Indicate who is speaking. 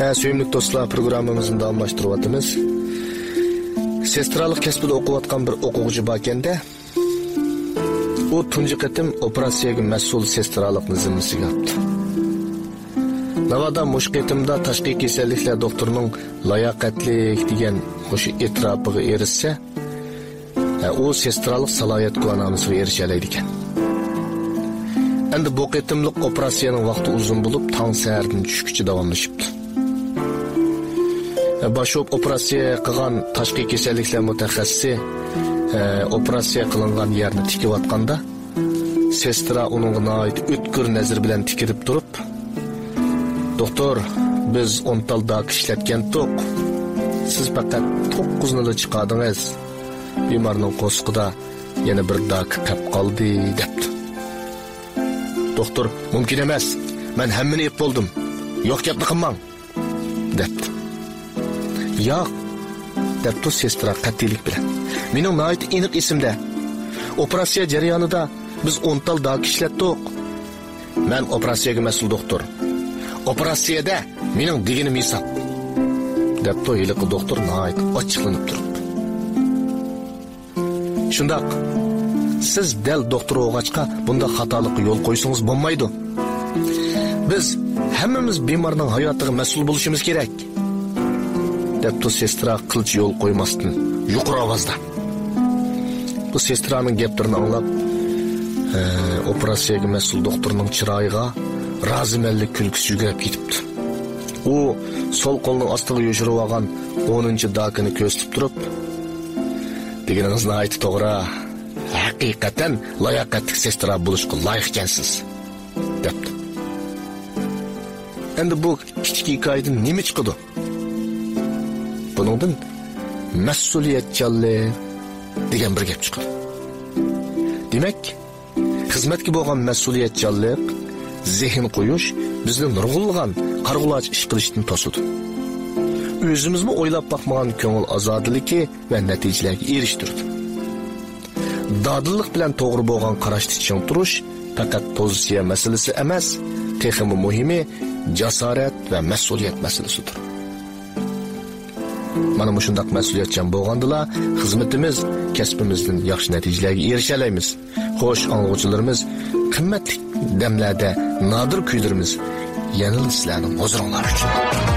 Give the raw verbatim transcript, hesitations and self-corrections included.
Speaker 1: Ha, söyümlük dostlar, programımızın davamlaştırıvatımız. Sestralık kesbide okuvatkan bir okuğucu bakende, o tuncu ketim operasiyaga mesul sestralıkni zimmasiga yaptı. Navada muş ketimda tashqi kasalliklar doktorunun layoqatlik degan o'sha e'tirofiga erishsa, o sestralık salohiyat guvohnomasiga erishalaydi ekan. Endi bu ketimlik operatsiyaning vaqti uzun bo'lib, tong sahardan tushguncha davomlashibdi. Başop operasiya qilgan tashqi kasalliklar mutaxassisi operatsiya qilingan yerni tikivatganda, sestra uning nihoyat o'tkir nazar bilan tikirib turib, "Doktor, biz o'n talda ishlatgan to'q. Siz faqat to'qqiz nida chiqardingiz. Bemorning qo'sqida yana bir dak qolib qoldi" debdi. Doktor, "Mumkin emas. Men hammani yeb bo'ldim. Yo'q gapni qilmang" debdi. "Yo'q" debdi sestra qat'iylik bilan. "Mening nihoyat aniq esimda. Operatsiya jarayonida biz o'n tal dak ishlatdik. Men operatsiyaga mas'ul doktor. Operatsiyada mening deganim hisob" debdi yiliqi doktor nihoyat ochiqlanib turibdi. Shundoq, siz dal doktor o'g'achqa bunda xatolikka yo'l qo'ysangiz bo'lmaydi. Biz hammamiz bemorning hayotiga mas'ul bo'lishimiz kerak debdi sestra qilch yo'l qo'ymasdan yuqori ovozda. Bu sestraning gaplarini anglab, operatsiyaga mas'ul doktorning chiroyiga rozimanlik kulgisi yugurib ketibdi. U sol qo'lning ostiga yo'shirib olgan o'ninchi dakini ko'zlab turib, "Deganingiz nihoyat to'g'ri. Haqiqatan layoqatli sestra bo'lishga loyiq ekansiz" debdi. Endi bu kichik hikoyadan nima chiqdi? Buningdan mas'uliyatchanlik degan bir gap chiqdi. Demak, xizmatga bo'lgan mas'uliyatchanlik, zehn qo'yish bizni nurg'ulg'an, qarg'ulaç ish qilishdan to'sadi. O'zimizni o'ylab bakmagan ko'ngil ozodligi va natijalarga erishtirdi. Dadillik bilan to'g'ri bo'lgan qarashni ching turish faqat pozitsiya masalasi emas, texmi muhimi jasorat va mas'uliyat masalasidir. Mana bu shundoq mas'uliyatchan bo'lgandila xizmatimiz, kasbimizdan yaxshi natijalarga erisha olamiz. Xo'sh, anglovchilarimiz, qimmatli damlarda nodir kuydirimiz yana sizlarning huzuringlar uchun.